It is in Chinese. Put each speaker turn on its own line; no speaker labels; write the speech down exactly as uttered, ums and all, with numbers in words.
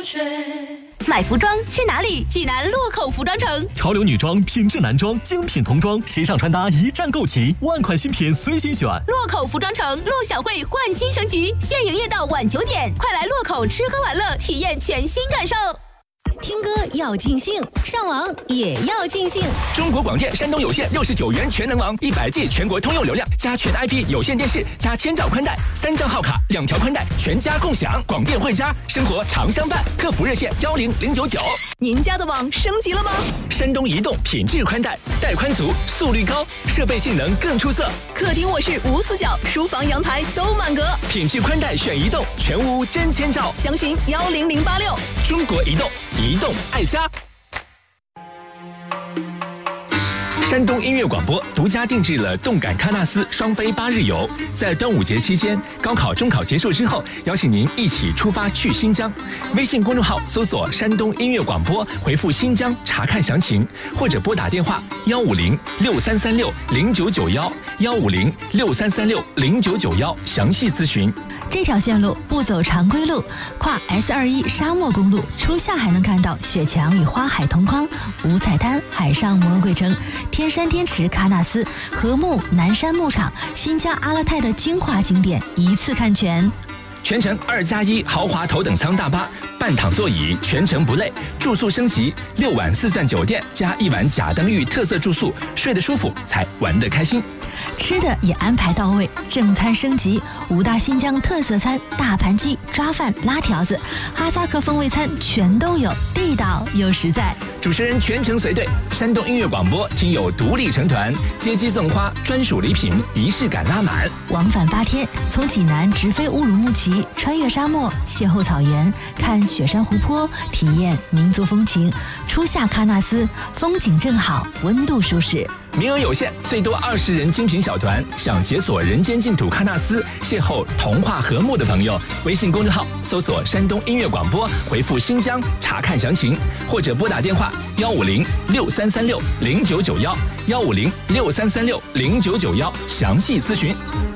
雪。
买服装去哪里？济南洛口服装城。
潮流女装、品质男装、精品童装、时尚穿搭一站购齐，万款新品随心选。
洛口服装城陆小慧焕新升级，现营业到晚九点，快来洛口吃喝玩乐，体验全新感受。
听歌要尽兴，上网也要尽兴。
中国广电山东有线六十九元全能王，一百 G 全国通用流量，加全 I P 有线电视，加千兆宽带，三账号卡，两条宽带，全家共享。广电汇家，生活常相伴。客服热线幺零零九九。
您家的网升级了吗？
山东移动品质宽带，带宽足，速率高，设备性能更出色。
客厅卧室无死角，书房阳台都满格。
品质宽带选移动，全屋真千兆。
详询幺零零八六。
中国移动，移动爱家。山东音乐广播独家定制了动感喀纳斯双飞八日游，在端午节期间，高考、中考结束之后，邀请您一起出发去新疆。微信公众号搜索“山东音乐广播”，回复“新疆”查看详情，或者拨打电话幺五零六三三六零九九幺幺五零六三三六零九九幺详细咨询。
这条线路不走常规路，跨 S 二一 沙漠公路，初夏还能看到雪墙与花海同框，五彩滩、海上魔鬼城、天山天池、喀纳斯、禾木、南山牧场、新疆阿勒泰的精华景点一次看全。
全程二加一豪华头等舱大巴，半躺座椅，全程不累。住宿升级，六晚四钻酒店加一晚甲登峪特色住宿，睡得舒服才玩得开心。
吃的也安排到位，正餐升级，五大新疆特色餐，大盘鸡、抓饭、拉条子，哈萨克风味餐全都有，地道又实在。
主持人全程随队，山东音乐广播听友独立成团，接机送花，专属礼品，仪式感拉满。
往返八天，从济南直飞乌鲁木齐，穿越沙漠，邂逅草原，看雪山湖泊，体验民族风情。初夏喀纳斯，风景正好，温度舒适。
名额有限，最多二十人精品小团。想解锁人间净土喀纳斯，邂逅童话和睦的朋友，微信公众号搜索山东音乐广播，回复新疆查看详情，或者拨打电话幺五零六三三六零九九幺幺五零六三三六零九九幺详细咨询。